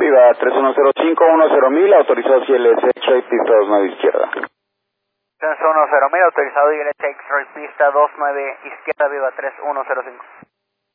Viva 3105, 10.000, autorizado CLS, X-Ray, pista 29 izquierda. 3110.000, autorizado ILS X-Ray, pista 29 izquierda, Viva 3105.